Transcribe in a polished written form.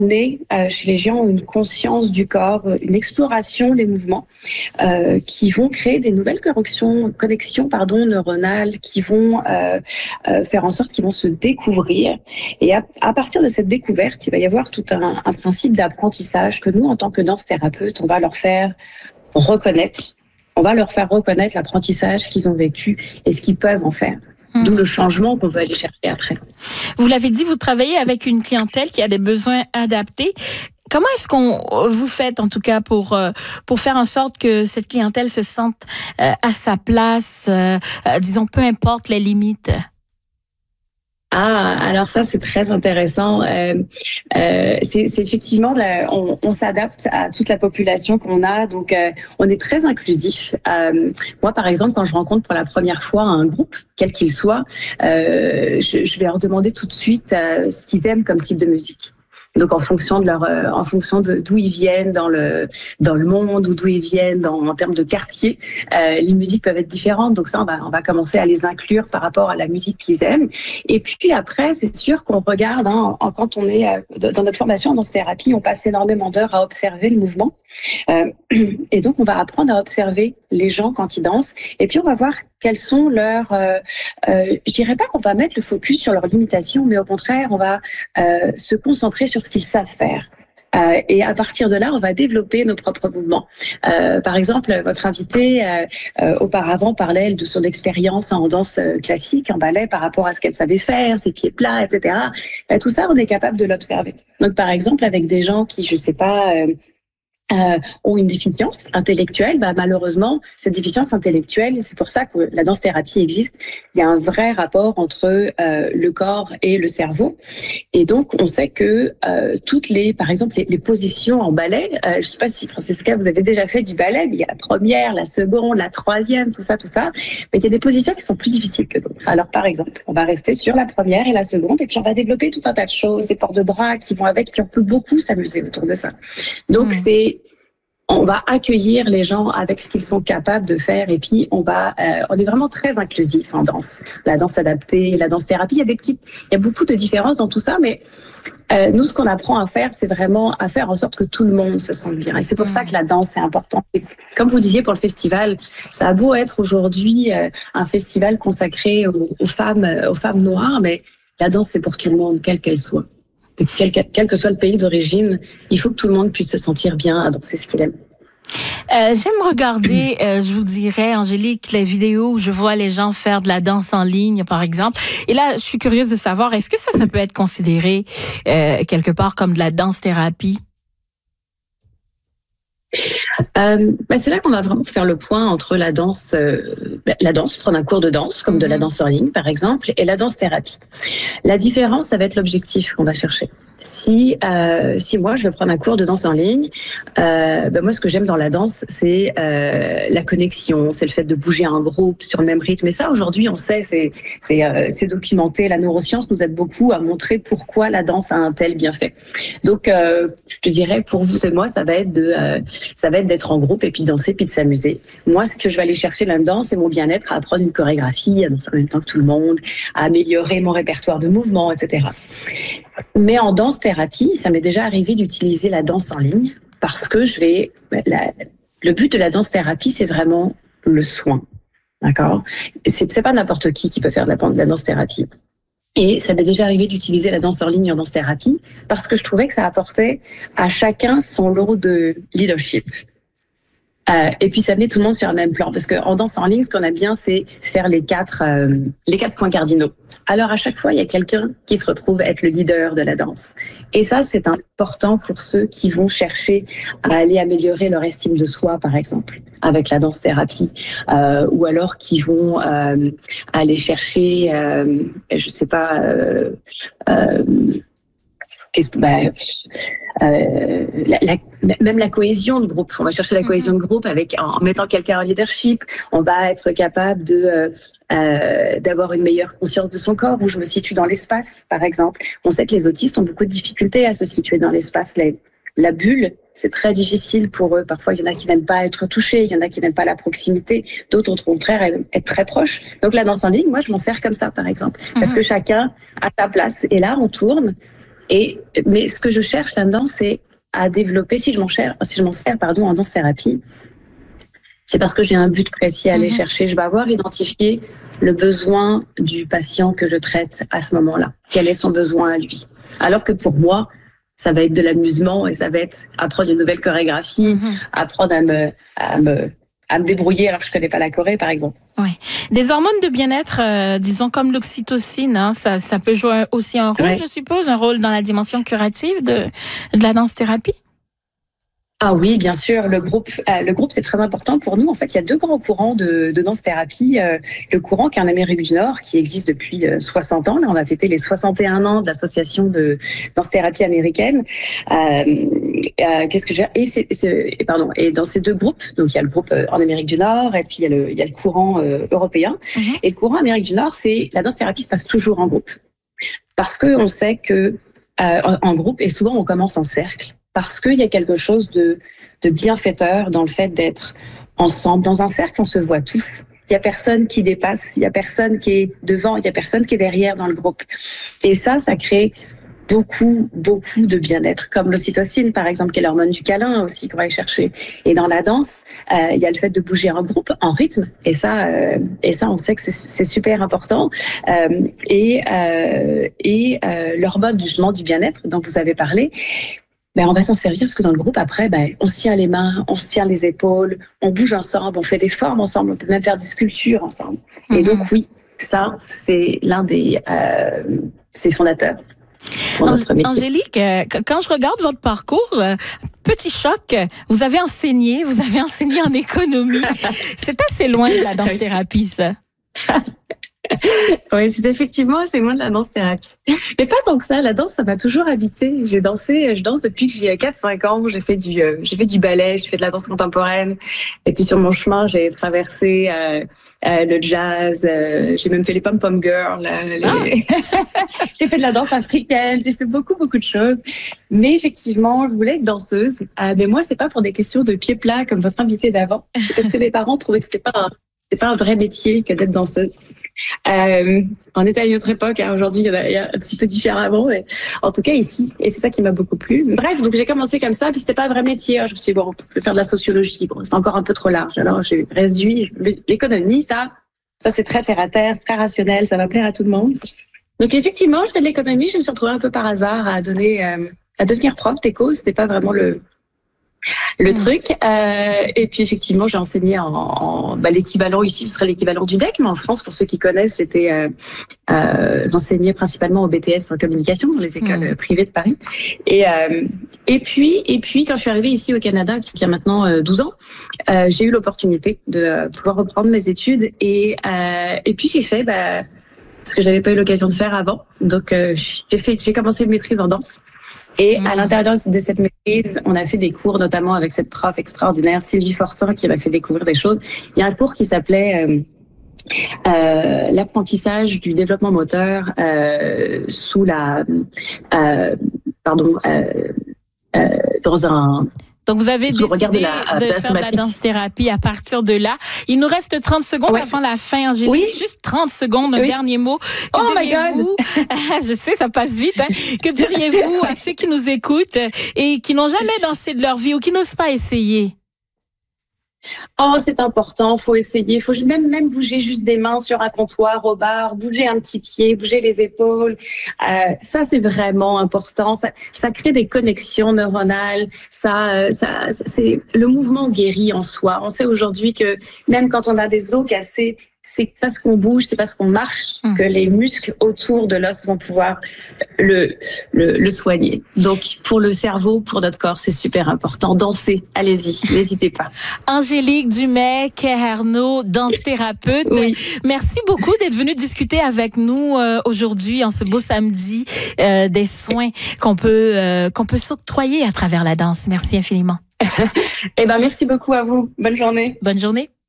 amener chez les gens une conscience du corps, une exploration des mouvements qui vont créer des nouvelles connexions neuronales qui vont faire en sorte qu'ils vont se découvrir. Et à partir de cette découverte, il va y avoir tout un principe d'apprentissage que nous, en tant que danse-thérapeute, on va leur faire reconnaître. On va leur faire reconnaître l'apprentissage qu'ils ont vécu et ce qu'ils peuvent en faire. D'où le changement qu'on veut aller chercher après. Vous l'avez dit, vous travaillez avec une clientèle qui a des besoins adaptés. Comment est-ce vous faites, en tout cas, pour faire en sorte que cette clientèle se sente à sa place, disons, peu importe les limites? Alors ça, c'est très intéressant. C'est effectivement, on s'adapte à toute la population qu'on a, donc on est très inclusif. Moi, par exemple, quand je rencontre pour la première fois un groupe, quel qu'il soit, je vais leur demander tout de suite ce qu'ils aiment comme type de musique. Donc en fonction de d'où ils viennent dans le monde ou d'où ils viennent en termes de quartier, les musiques peuvent être différentes. Donc ça, on va commencer à les inclure par rapport à la musique qu'ils aiment. Et puis après, c'est sûr qu'on regarde, quand on est dans notre formation en danse-thérapie, on passe énormément d'heures à observer le mouvement. Et donc on va apprendre à observer les gens quand ils dansent. Et puis on va voir quels sont leurs... je dirais pas qu'on va mettre le focus sur leurs limitations, mais au contraire, on va se concentrer sur ce qu'ils savent faire. Et à partir de là, on va développer nos propres mouvements. Par exemple, votre invitée auparavant parlait de son expérience en danse classique, en ballet, par rapport à ce qu'elle savait faire, ses pieds plats, etc. Tout ça, on est capable de l'observer. Donc, par exemple, avec des gens qui, je sais pas... ont une déficience intellectuelle, malheureusement, cette déficience intellectuelle, c'est pour ça que la danse-thérapie existe, il y a un vrai rapport entre le corps et le cerveau. Et donc, on sait que par exemple, les positions en ballet, je ne sais pas si, Francesca, vous avez déjà fait du ballet, mais il y a la première, la seconde, la troisième, tout ça, mais il y a des positions qui sont plus difficiles que d'autres. Alors, par exemple, on va rester sur la première et la seconde, et puis on va développer tout un tas de choses, des ports de bras qui vont avec, puis on peut beaucoup s'amuser autour de ça. Donc, on va accueillir les gens avec ce qu'ils sont capables de faire et puis on est vraiment très inclusif en danse. La danse adaptée, la danse-thérapie, il y a beaucoup de différences dans tout ça, mais nous, ce qu'on apprend à faire, c'est vraiment à faire en sorte que tout le monde se sente bien. Et c'est pour ça que la danse est importante. Et comme vous disiez pour le festival, ça a beau être aujourd'hui un festival consacré aux femmes noires, mais la danse, c'est pour tout le monde, quelle qu'elle soit. Quel que soit le pays d'origine, il faut que tout le monde puisse se sentir bien à danser ce qu'il aime. J'aime regarder, je vous dirais, Angélique, les vidéos où je vois les gens faire de la danse en ligne, par exemple. Et là, je suis curieuse de savoir, est-ce que ça peut être considéré quelque part comme de la danse-thérapie? C'est là qu'on va vraiment faire le point entre la danse, prendre un cours de danse, comme de la danse en ligne, par exemple, et la danse-thérapie. La différence, ça va être l'objectif qu'on va chercher. Si moi, je veux prendre un cours de danse en ligne, moi, ce que j'aime dans la danse, c'est la connexion, c'est le fait de bouger en groupe sur le même rythme. Et ça, aujourd'hui, on sait, c'est documenté. La neuroscience nous aide beaucoup à montrer pourquoi la danse a un tel bienfait. Donc, je te dirais, pour vous et moi, ça va être d'être en groupe et puis de danser, puis de s'amuser. Moi, ce que je vais aller chercher là-dedans, c'est mon bien-être, à apprendre une chorégraphie, à danser en même temps que tout le monde, à améliorer mon répertoire de mouvements, etc. Mais en danse-thérapie, ça m'est déjà arrivé d'utiliser la danse en ligne parce que le but de la danse-thérapie, c'est vraiment le soin. D'accord ? C'est pas n'importe qui peut faire de la danse-thérapie. Et ça m'est déjà arrivé d'utiliser la danse en ligne en danse-thérapie parce que je trouvais que ça apportait à chacun son lot de leadership. Et puis ça met tout le monde sur un même plan parce qu'en danse en ligne, ce qu'on a bien, c'est faire les quatre points cardinaux. Alors à chaque fois, il y a quelqu'un qui se retrouve être le leader de la danse. Et ça, c'est important pour ceux qui vont chercher à aller améliorer leur estime de soi, par exemple, avec la danse-thérapie, ou alors qui vont aller chercher, je sais pas. Même la cohésion de groupe. On va chercher la cohésion de groupe en mettant quelqu'un en leadership. On va être capable d'avoir une meilleure conscience de son corps, où je me situe dans l'espace, par exemple. On sait que les autistes ont beaucoup de difficultés à se situer dans l'espace. La bulle, c'est très difficile pour eux. Parfois, il y en a qui n'aiment pas être touchés, il y en a qui n'aiment pas la proximité, d'autres, au contraire, aiment être très proches. Donc, la danse en ligne, moi, je m'en sers comme ça, par exemple. Parce que chacun a sa place. Et là, on tourne. Mais ce que je cherche là-dedans, c'est à développer, si je m'en sers, en danse-thérapie, c'est parce que j'ai un but précis à aller chercher. Je vais avoir identifié le besoin du patient que je traite à ce moment-là. Quel est son besoin à lui? Alors que pour moi, ça va être de l'amusement et ça va être apprendre une nouvelle chorégraphie, apprendre à me débrouiller alors que je connais pas la choré, par exemple. Ouais. Des hormones de bien-être, disons comme l'oxytocine, hein, ça peut jouer aussi un rôle, je suppose, un rôle dans la dimension curative de la danse-thérapie? Ah oui, bien sûr. Le groupe, c'est très important pour nous. En fait, il y a deux grands courants de danse-thérapie. Le courant qui est en Amérique du Nord, qui existe depuis 60 ans. Là, on va fêter les 61 ans de l'association de danse-thérapie américaine. Qu'est-ce que je veux dire? Et dans ces deux groupes, donc il y a le groupe en Amérique du Nord et puis il y a le courant européen. Et le courant Amérique du Nord, c'est la danse-thérapie se passe toujours en groupe. Parce que on sait que en groupe, et souvent on commence en cercle. Parce qu'il y a quelque chose de bienfaiteur dans le fait d'être ensemble. Dans un cercle, on se voit tous. Il y a personne qui dépasse, il y a personne qui est devant, il y a personne qui est derrière dans le groupe. Et ça crée beaucoup de bien-être, comme l'ocytocine, par exemple, qui est l'hormone du câlin aussi qu'on va aller chercher. Et dans la danse, il y a le fait de bouger en groupe, en rythme. Et ça, on sait que c'est super important. L'hormone justement du bien-être dont vous avez parlé, on va s'en servir parce que dans le groupe, après, on se tient les mains, on se tient les épaules, on bouge ensemble, on fait des formes ensemble, on peut même faire des sculptures ensemble. Et donc, oui, ça, c'est l'un des fondateurs pour notre métier. Angélique, quand je regarde votre parcours, petit choc, vous avez enseigné en économie. C'est assez loin de la danse-thérapie, ça. Oui, c'est effectivement assez loin de la danse-thérapie. Mais pas tant que ça, la danse, ça m'a toujours habité. Je danse depuis que j'ai 4-5 ans. J'ai fait du ballet, j'ai fait de la danse contemporaine. Et puis sur mon chemin, j'ai traversé le jazz, j'ai même fait les pom-pom girls. J'ai fait de la danse africaine, j'ai fait beaucoup de choses. Mais effectivement, je voulais être danseuse. Mais moi, c'est pas pour des questions de pieds plats comme votre invité d'avant. C'est parce que mes parents trouvaient que c'était pas un vrai métier que d'être danseuse. On était à une autre époque, hein. Aujourd'hui il y a un petit peu différemment, mais en tout cas ici, et c'est ça qui m'a beaucoup plu. Bref, donc j'ai commencé comme ça, puis c'était pas un vrai métier. Je me suis dit, on peut faire de la sociologie, c'est encore un peu trop large. Alors j'ai réduit l'économie, ça c'est très terre à terre, c'est très rationnel, ça va plaire à tout le monde. Donc effectivement, je fais de l'économie, je me suis retrouvée un peu par hasard à devenir prof d'éco. C'était pas vraiment le truc. Et puis effectivement, j'ai enseigné l'équivalent ici, ce serait l'équivalent du DEC, mais en France, pour ceux qui connaissent, j'enseignais principalement au BTS en communication dans les écoles privées de Paris. Et puis quand je suis arrivée ici au Canada, qui a maintenant 12 ans, j'ai eu l'opportunité de pouvoir reprendre mes études et puis j'ai fait ce que j'avais pas eu l'occasion de faire avant. Donc j'ai commencé une maîtrise en danse. Et à l'intérieur de cette maîtrise, on a fait des cours, notamment avec cette prof extraordinaire, Sylvie Fortin, qui m'a fait découvrir des choses. Il y a un cours qui s'appelait l'apprentissage du développement moteur sous dans un... Donc, vous avez décidé de faire de la danse-thérapie à partir de là. Il nous reste 30 secondes avant la fin, Angélique. Oui. Juste 30 secondes, un dernier mot. My God! Je sais, ça passe vite. Hein. Que diriez-vous à ceux qui nous écoutent et qui n'ont jamais dansé de leur vie ou qui n'osent pas essayer? Oh, c'est important, faut essayer, faut même bouger juste des mains sur un comptoir au bar, bouger un petit pied, bouger les épaules. Ça, c'est vraiment important. Ça crée des connexions neuronales. C'est le mouvement guérit en soi. On sait aujourd'hui que même quand on a des os cassés, c'est parce qu'on bouge, c'est parce qu'on marche que les muscles autour de l'os vont pouvoir le soigner. Donc, pour le cerveau, pour notre corps, c'est super important. Dansez, allez-y, n'hésitez pas. Angélique Dumais-Kerherneau, danse-thérapeute. Oui. Merci beaucoup d'être venue discuter avec nous aujourd'hui, en ce beau samedi, des soins qu'on peut s'octroyer à travers la danse. Merci infiniment. Merci beaucoup à vous. Bonne journée. Bonne journée.